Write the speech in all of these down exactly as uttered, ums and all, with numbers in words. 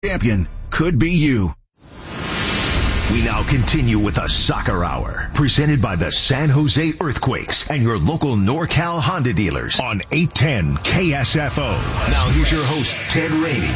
champion could be you. We now continue with a Soccer Hour, presented by the San Jose Earthquakes and your local NorCal Honda dealers on eight ten K S F O. Now here's your host, Ted Rainey.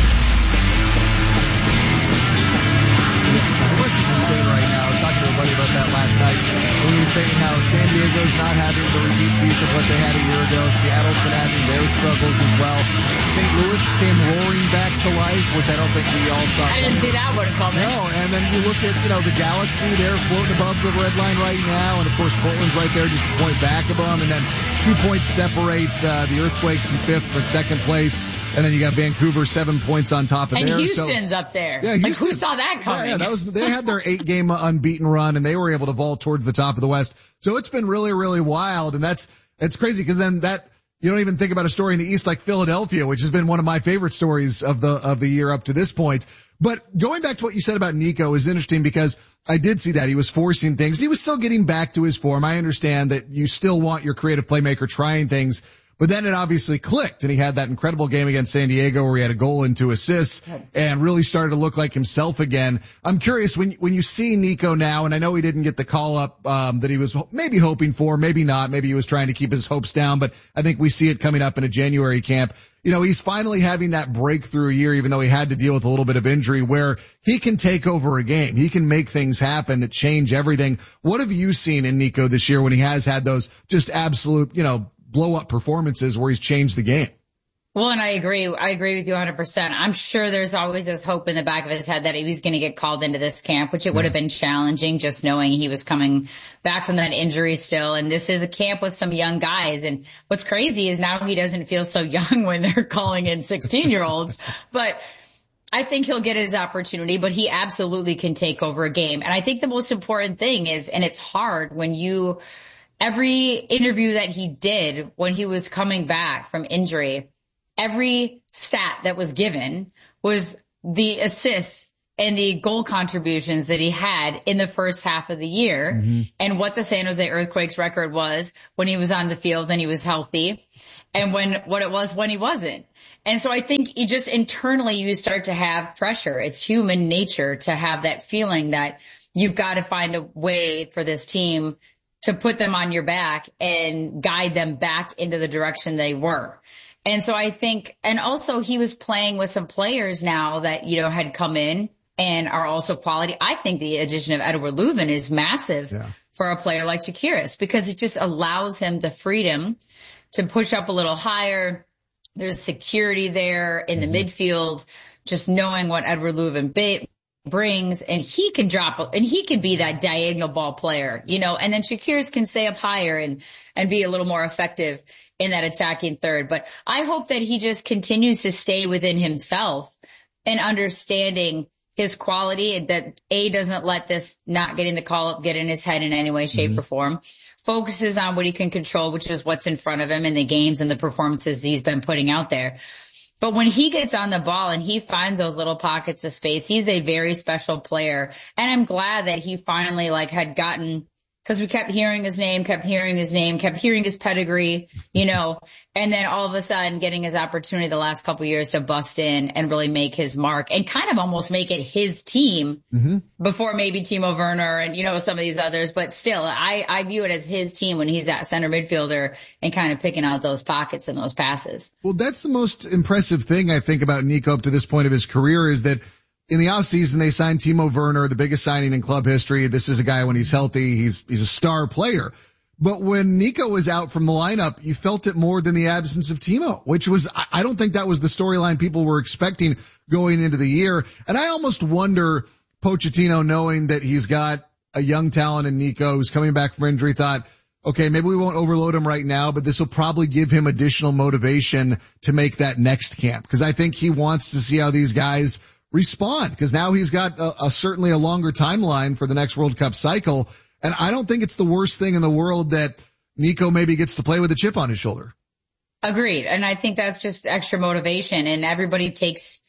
What's insane right now? I was talking to everybody about that last night. We were saying how San Diego's not having the repeat season of what they had a year ago. Seattle's been having their struggles as well. Saint Louis came roaring back to life, which I don't think we all saw. I didn't see that one coming. No, and then you look at, you know, the Galaxy, they're floating above the red line right now, and of course Portland's right there, just a point back of them, and then two points separate uh, the Earthquakes in fifth for second place, and then you got Vancouver seven points on top of and there. And Houston's so, up there. Yeah, Houston, like who saw that coming? Yeah, yeah, that was they had their eight game unbeaten run, and they were able to vault towards the top of the West. So it's been really, really wild, and that's it's crazy because then that. You don't even think about a story in the East like Philadelphia, which has been one of my favorite stories of the, of the year up to this point. But going back to what you said about Nico is interesting because I did see that he was forcing things. He was still getting back to his form. I understand that you still want your creative playmaker trying things, but then it obviously clicked and he had that incredible game against San Diego where he had a goal and two assists and really started to look like himself again. I'm curious when, when you see Nico now, and I know he didn't get the call up, um, that he was maybe hoping for, maybe not. Maybe he was trying to keep his hopes down, but I think we see it coming up in a January camp. You know, he's finally having that breakthrough year, even though he had to deal with a little bit of injury where he can take over a game. He can make things happen that change everything. What have you seen in Nico this year when he has had those just absolute, you know, blow up performances where he's changed the game? Well, and I agree. I agree with you one hundred percent. I'm sure there's always this hope in the back of his head that he was going to get called into this camp, which it would have been challenging just knowing he was coming back from that injury still. And this is a camp with some young guys. And what's crazy is now he doesn't feel so young when they're calling in sixteen year olds, but I think he'll get his opportunity, but he absolutely can take over a game. And I think the most important thing is, and it's hard when you, every interview that he did when he was coming back from injury, every stat that was given was the assists and the goal contributions that he had in the first half of the year mm-hmm. and what the San Jose Earthquakes record was when he was on the field and he was healthy and when, what it was when he wasn't. And so I think you just internally you start to have pressure. It's human nature to have that feeling that you've got to find a way for this team to put them on your back and guide them back into the direction they were. And so I think, and also he was playing with some players now that, you know, had come in and are also quality. I think the addition of Edouard Leuven is massive yeah. for a player like Chakiris because it just allows him the freedom to push up a little higher. There's security there in the mm-hmm. midfield, just knowing what Edouard Leuven ba- brings, and he can drop, and he can be that diagonal ball player, you know, and then Chakiris can stay up higher and, and be a little more effective in that attacking third. But I hope that he just continues to stay within himself and understanding his quality, and that A, doesn't let this not getting the call up get in his head in any way, shape, mm-hmm. or form. Focuses on what he can control, which is what's in front of him in the games and the performances he's been putting out there. But when he gets on the ball and he finds those little pockets of space, he's a very special player. And I'm glad that he finally like had gotten, because we kept hearing his name, kept hearing his name, kept hearing his pedigree, you know, and then all of a sudden getting his opportunity the last couple of years to bust in and really make his mark and kind of almost make it his team mm-hmm. before maybe Timo Werner and, you know, some of these others. But still, I, I view it as his team when he's at center midfielder and kind of picking out those pockets and those passes. Well, that's the most impressive thing I think about Nico up to this point of his career is that in the offseason, they signed Timo Werner, the biggest signing in club history. This is a guy when he's healthy, he's, he's a star player. But when Nico was out from the lineup, you felt it more than the absence of Timo, which was, I don't think that was the storyline people were expecting going into the year. And I almost wonder, Pochettino, knowing that he's got a young talent in Nico who's coming back from injury, thought, okay, maybe we won't overload him right now, but this will probably give him additional motivation to make that next camp. Because I think he wants to see how these guys respond, because now he's got a, a certainly a longer timeline for the next World Cup cycle. And I don't think it's the worst thing in the world that Nico maybe gets to play with a chip on his shoulder. Agreed. And I think that's just extra motivation, and everybody takes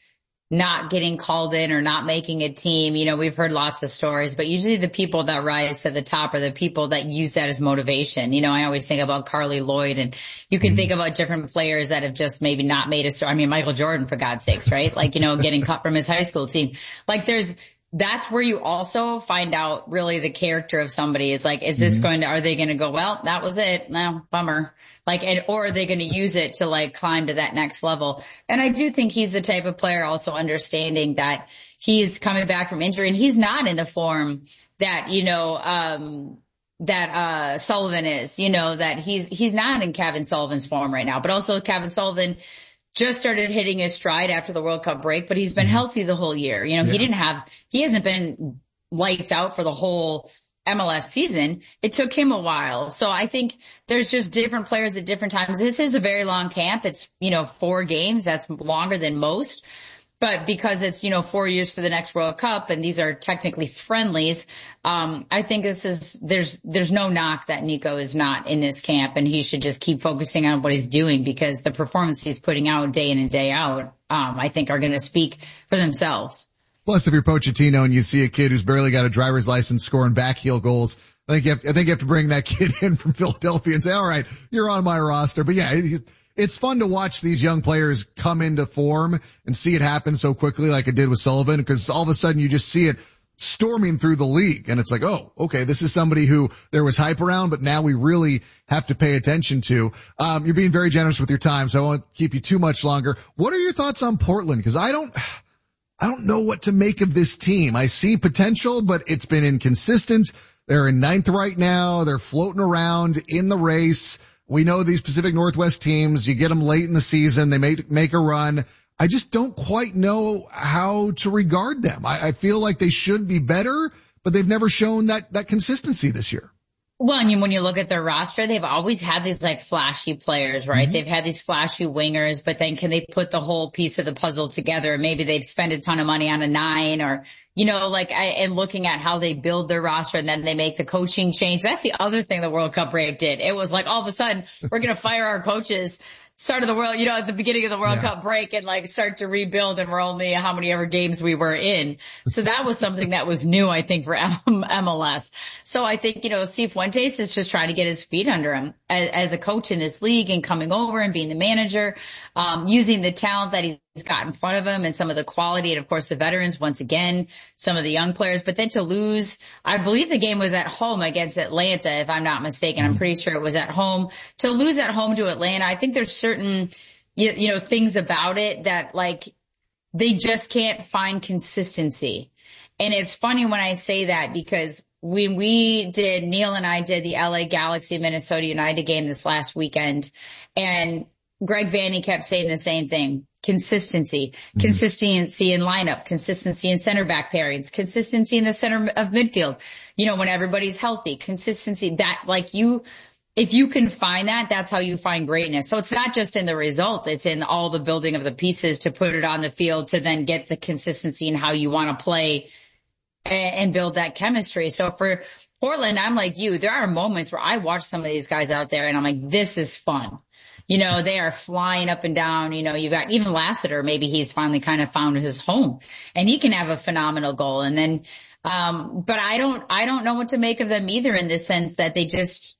not getting called in or not making a team. You know, we've heard lots of stories, but usually the people that rise to the top are the people that use that as motivation. You know, I always think about Carly Lloyd, and you can mm-hmm. think about different players that have just maybe not made a story. I mean, Michael Jordan, for God's sakes, right? Like, you know, getting cut from his high school team. Like there's, that's where you also find out really the character of somebody. It's like, is this mm-hmm. going to, are they going to go, well, that was it. No, bummer. Like, and, or are they going to use it to like climb to that next level? And I do think he's the type of player also understanding that he's coming back from injury and he's not in the form that, you know, um, that, uh, Sullivan is, you know, that he's, he's not in Kevin Sullivan's form right now, but also Kevin Sullivan just started hitting his stride after the World Cup break, but he's been healthy the whole year. You know, yeah. he didn't have, he hasn't been lights out for the whole M L S season. It took him a while. So I think there's just different players at different times. This is a very long camp. It's, you know, four games. That's longer than most. But because it's, you know, four years to the next World Cup and these are technically friendlies, um, I think this is, there's, there's no knock that Nico is not in this camp and he should just keep focusing on what he's doing because the performance he's putting out day in and day out, um, I think are going to speak for themselves. Plus, if you're Pochettino and you see a kid who's barely got a driver's license scoring backheel goals, I think you have, I think you have to bring that kid in from Philadelphia and say, all right, you're on my roster. But yeah, he's, it's fun to watch these young players come into form and see it happen so quickly like it did with Sullivan, because all of a sudden you just see it storming through the league and it's like, oh, okay, this is somebody who there was hype around, but now we really have to pay attention to. Um, you're being very generous with your time, so I won't keep you too much longer. What are your thoughts on Portland? Because I don't, I don't know what to make of this team. I see potential, but it's been inconsistent. They're in ninth right now. They're floating around in the race. We know these Pacific Northwest teams, you get them late in the season, they make, make a run. I just don't quite know how to regard them. I, I feel like they should be better, but they've never shown that, that consistency this year. Well, and when you look at their roster, they've always had these like flashy players, right? Mm-hmm. They've had these flashy wingers, but then can they put the whole piece of the puzzle together? Maybe they've spent a ton of money on a nine or, you know, like I, and looking at how they build their roster and then they make the coaching change. That's the other thing the World Cup break did. It was like all of a sudden we're going to fire our coaches. Start of the world, you know, at the beginning of the World yeah. Cup break and like start to rebuild and we're only how many ever games we were in. So that was something that was new, I think, for M L S. So I think, you know, Cifuentes is just trying to get his feet under him as, as a coach in this league and coming over and being the manager, um, using the talent that he's got in front of him and some of the quality and of course the veterans once again, some of the young players, but then to lose, I believe the game was at home against Atlanta, if I'm not mistaken. I'm pretty sure it was at home. To lose at home to Atlanta, I think there's certain, you, you know, things about it that like they just can't find consistency. And it's funny when I say that because when we did, Neil and I did the L A Galaxy Minnesota United game this last weekend and Greg Vanney kept saying the same thing. Consistency, mm-hmm. consistency in lineup, consistency in center back pairings, consistency in the center of midfield. You know, when everybody's healthy, consistency that like you, if you can find that, that's how you find greatness. So it's not just in the result. It's in all the building of the pieces to put it on the field to then get the consistency in how you want to play and, and build that chemistry. So for Portland, I'm like you, there are moments where I watch some of these guys out there and I'm like, this is fun. You know, they are flying up and down. You know, you've got even Lassiter. Maybe he's finally kind of found his home and he can have a phenomenal goal. And then, um, but I don't, I don't know what to make of them either in the sense that they just,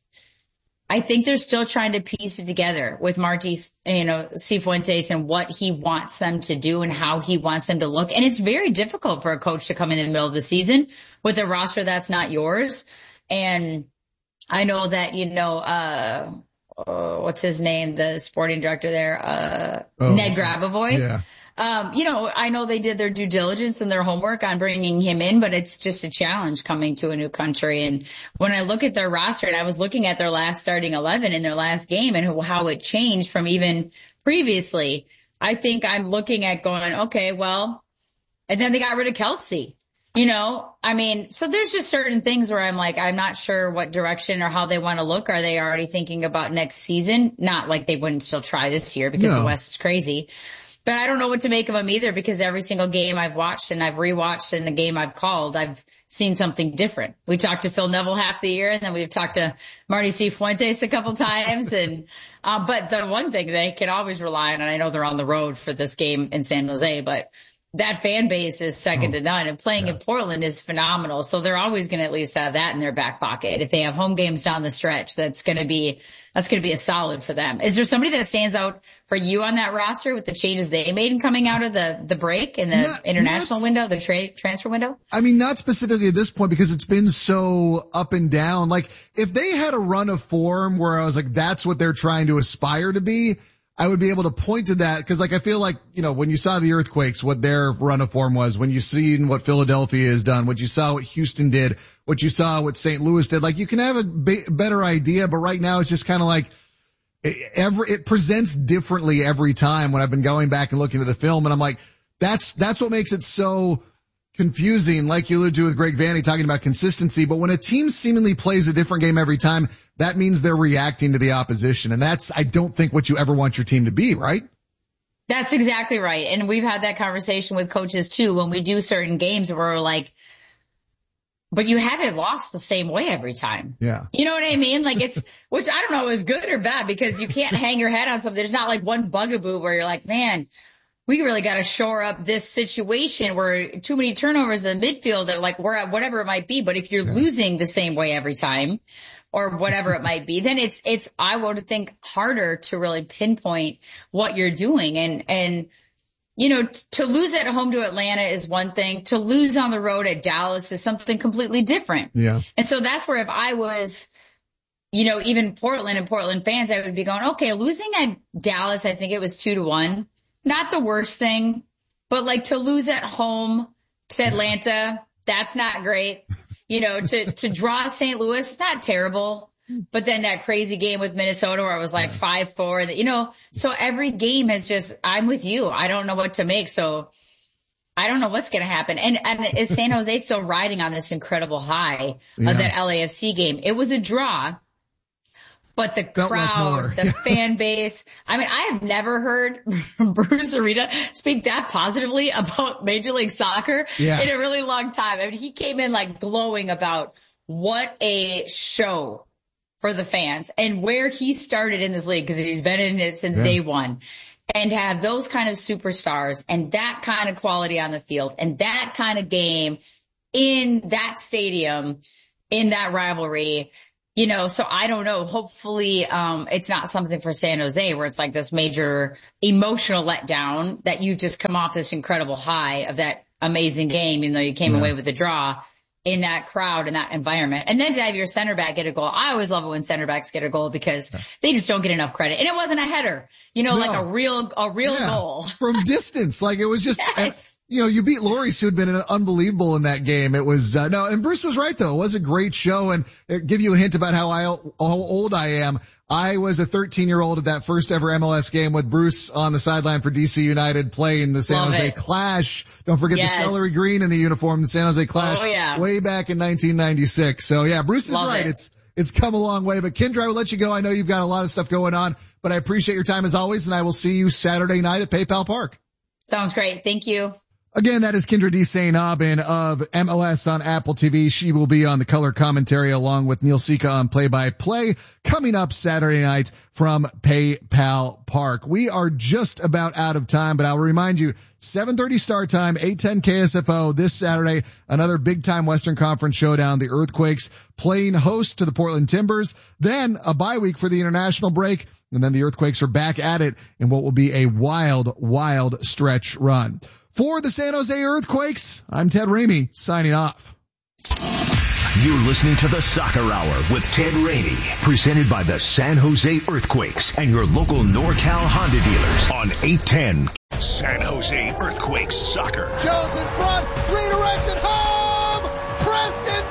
I think they're still trying to piece it together with Marty, you know, Cifuentes and what he wants them to do and how he wants them to look. And it's very difficult for a coach to come in the middle of the season with a roster that's not yours. And I know that, you know, uh, Uh, what's his name? The sporting director there, uh, oh, Ned Grabavoy. Yeah. Um, you know, I know they did their due diligence and their homework on bringing him in, but it's just a challenge coming to a new country. And when I look at their roster and I was looking at their last starting eleven in their last game and how it changed from even previously, I think I'm looking at going, okay, well, and then they got rid of Kelsey. You know, I mean, so there's just certain things where I'm like, I'm not sure what direction or how they want to look. Are they already thinking about next season? Not like they wouldn't still try this year because no. the West is crazy. But I don't know what to make of them either because every single game I've watched and I've rewatched and the game I've called, I've seen something different. We talked to Phil Neville half the year and then we've talked to Marty Cifuentes a couple times. And, uh, but the one thing they can always rely on, and I know they're on the road for this game in San Jose, but that fan base is second Oh, to none, and playing yeah. in Portland is phenomenal. So they're always going to at least have that in their back pocket. If they have home games down the stretch, that's going to be, that's going to be a solid for them. Is there somebody that stands out for you on that roster with the changes they made in coming out of the, the break and the Not- international not- window, the trade transfer window? I mean, not specifically at this point because it's been so up and down. Like if they had a run of form where I was like, that's what they're trying to aspire to be, I would be able to point to that because like I feel like, you know, when you saw the Earthquakes, what their run of form was, when you seen what Philadelphia has done, what you saw what Houston did, what you saw what Saint Louis did, like you can have a be- better idea, but right now it's just kind of like it, every, it presents differently every time when I've been going back and looking at the film and I'm like, that's, that's what makes it so confusing, like you alluded to with Greg Vanney talking about consistency. But when a team seemingly plays a different game every time, that means they're reacting to the opposition. And that's, I don't think what you ever want your team to be, right? That's exactly right. And we've had that conversation with coaches too when we do certain games where we're like, but you haven't lost the same way every time. Yeah. You know what I mean? Like it's, which I don't know is good or bad because you can't hang your head on something. There's not like one bugaboo where you're like, man, we really got to shore up this situation where too many turnovers in the midfield are like, we're at whatever it might be. But if you're yeah. losing the same way every time or whatever it might be, then it's, it's, I would think harder to really pinpoint what you're doing. And, and, you know, t- to lose at home to Atlanta is one thing. To lose on the road at Dallas is something completely different. Yeah. And so that's where if I was, you know, even Portland and Portland fans, I would be going, okay, losing at Dallas, I think it was two to one. Not the worst thing, but like to lose at home to Atlanta, that's not great. You know, to, to draw Saint Louis, not terrible. But then that crazy game with Minnesota where it was like five four, you know, so every game has just, I'm with you. I don't know what to make. So I don't know what's going to happen. And, and is San Jose still riding on this incredible high yeah. of that L A F C game? It was a draw. But the Felt crowd, like the fan base, I mean, I have never heard Bruce Arena speak that positively about Major League Soccer yeah. in a really long time. I mean, he came in like glowing about what a show for the fans and where he started in this league because he's been in it since yeah. day one. And to have those kind of superstars and that kind of quality on the field and that kind of game in that stadium, in that rivalry, you know, so I don't know. Hopefully, um, it's not something for San Jose where it's like this major emotional letdown that you've just come off this incredible high of that amazing game, even though you came yeah. away with the draw in that crowd and that environment. And then to have your center back get a goal. I always love it when center backs get a goal because yeah. they just don't get enough credit. And it wasn't a header, you know, no. like a real, a real yeah. goal. From distance. Like it was just, yes. you know, you beat Loris, who had been unbelievable in that game. It was, uh, no, and Bruce was right though. It was a great show and it give you a hint about how I, how old I am. I was a thirteen year old at that first ever M L S game with Bruce on the sideline for D C United playing the San Love Jose it. Clash. Don't forget yes. the celery green in the uniform, the San Jose Clash. Oh, yeah. Way back in nineteen ninety-six. So yeah, Bruce is Love right. It. It's, it's come a long way, but Kendra, I will let you go. I know you've got a lot of stuff going on, but I appreciate your time as always. And I will see you Saturday night at PayPal Park. Sounds great. Thank you. Again, that is Kendra D. Saint Aubin of M L S on Apple T V. She will be on the color commentary along with Neil Sika on play-by-play coming up Saturday night from PayPal Park. We are just about out of time, but I'll remind you, seven thirty start time, eight ten K S F O this Saturday, another big-time Western Conference showdown. The Earthquakes playing host to the Portland Timbers, then a bye week for the international break, and then the Earthquakes are back at it in what will be a wild, wild stretch run. For the San Jose Earthquakes, I'm Ted Ramey signing off. You're listening to the Soccer Hour with Ted Ramey, presented by the San Jose Earthquakes and your local NorCal Honda dealers on eight ten. San Jose Earthquakes Soccer. Jones in front, redirected home, Preston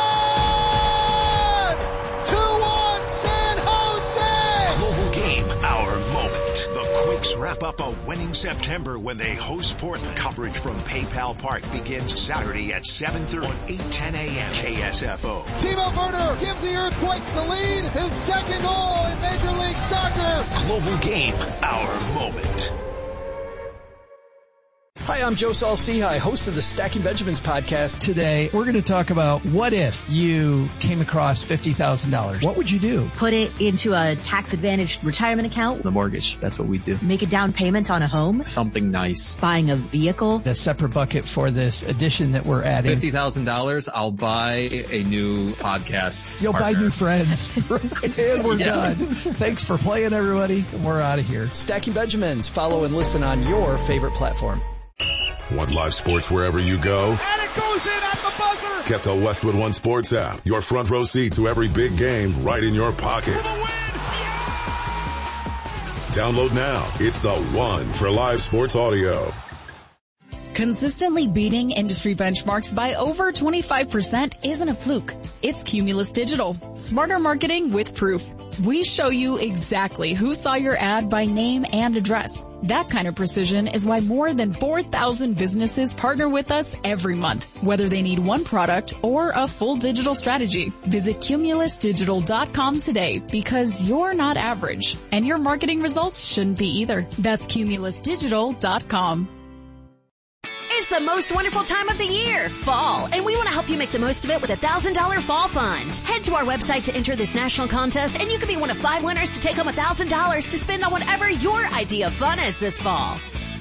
John! two one San Jose! Global game, our moment. The Quakes wrap up a winning September when they host Portland. Coverage from PayPal Park begins Saturday at seven thirty on eight ten a.m. K S F O. Timo Werner gives the Earthquakes the lead, his second goal in Major League Soccer. Global game, our moment. Hi, I'm Joe Saul-Sehy, host of the Stacking Benjamins podcast. Today, we're going to talk about what if you came across fifty thousand dollars. What would you do? Put it into a tax-advantaged retirement account. The mortgage, that's what we do. Make a down payment on a home. Something nice. Buying a vehicle. The separate bucket for this edition that we're adding. fifty thousand dollars, I'll buy a new podcast You'll partner. buy new friends. And we're yeah. done. Thanks for playing, everybody. We're out of here. Stacking Benjamins. Follow and listen on your favorite platform. Want live sports wherever you go? And it goes in at the buzzer. Get the Westwood One Sports app. Your front row seat to every big game right in your pocket. For the win. Yeah! Download now. It's the one for live sports audio. Consistently beating industry benchmarks by over twenty-five percent isn't a fluke. It's Cumulus Digital. Smarter marketing with proof. We show you exactly who saw your ad by name and address. That kind of precision is why more than four thousand businesses partner with us every month, whether they need one product or a full digital strategy. Visit cumulus digital dot com today because you're not average, and your marketing results shouldn't be either. That's cumulus digital dot com. It's the most wonderful time of the year, fall, and we want to help you make the most of it with a one thousand dollars fall fund. Head to our website to enter this national contest, and you could be one of five winners to take home one thousand dollars to spend on whatever your idea of fun is this fall.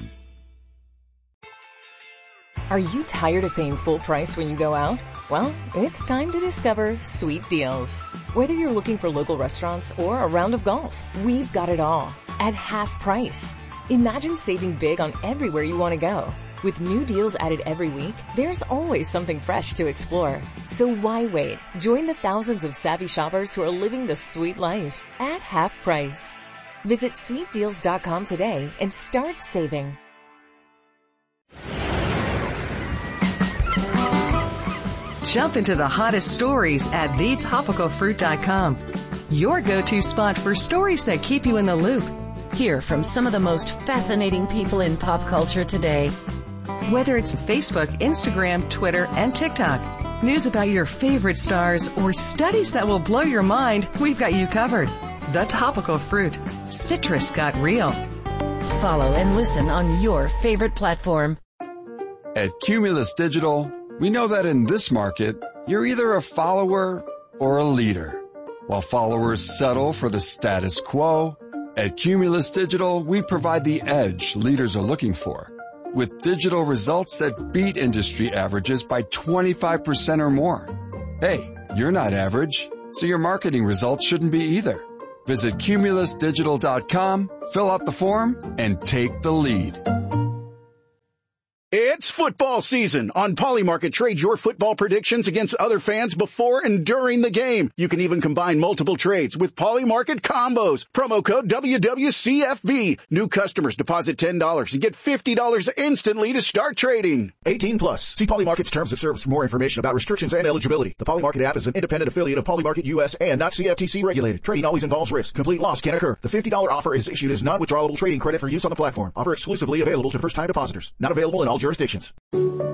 Are you tired of paying full price when you go out? Well, it's time to discover Sweet Deals. Whether you're looking for local restaurants or a round of golf, we've got it all at half price. Imagine saving big on everywhere you want to go. With new deals added every week, there's always something fresh to explore. So why wait? Join the thousands of savvy shoppers who are living the sweet life at half price. Visit sweet deals dot com today and start saving. Jump into the hottest stories at the topical fruit dot com. Your go-to spot for stories that keep you in the loop. Hear from some of the most fascinating people in pop culture today. Whether it's Facebook, Instagram, Twitter, and TikTok, news about your favorite stars, or studies that will blow your mind, we've got you covered. The Topical Fruit. Citrus got real. Follow and listen on your favorite platform. At Cumulus Digital, we know that in this market, you're either a follower or a leader. While followers settle for the status quo, at Cumulus Digital, we provide the edge leaders are looking for, with digital results that beat industry averages by twenty-five percent or more. Hey, you're not average, so your marketing results shouldn't be either. Visit cumulus digital dot com, fill out the form, and take the lead. It's football season. On Polymarket, trade your football predictions against other fans before and during the game. You can even combine multiple trades with Polymarket combos. Promo code W W C F B. New customers deposit ten dollars and get fifty dollars instantly to start trading. eighteen plus. See Polymarket's terms of service for more information about restrictions and eligibility. The Polymarket app is an independent affiliate of Polymarket U S and not C F T C regulated. Trading always involves risk. Complete loss can occur. The fifty dollars offer is issued as non-withdrawable trading credit for use on the platform. Offer exclusively available to first-time depositors. Not available in all jurisdictions.